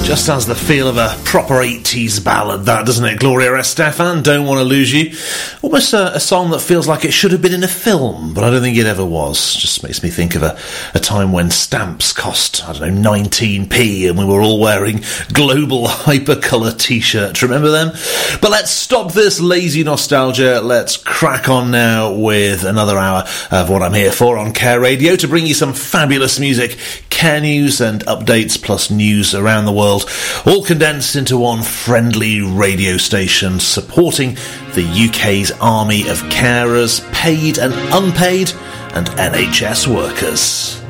Just has the feel of a proper 80s ballad, that, doesn't it? Gloria Estefan, Don't Want to Lose You. Almost a song that feels like it should have been in a film, but I don't think it ever was. Just makes me think of a time when stamps cost, 19p, and we were all wearing global hypercolour t-shirts. Remember them? But let's stop this lazy nostalgia. Let's crack on now with another hour of what I'm here for on Care Radio, to bring you some fabulous music, Care news and updates, plus news around the world, all condensed into one friendly radio station supporting the UK's army of carers, paid and unpaid, and NHS workers.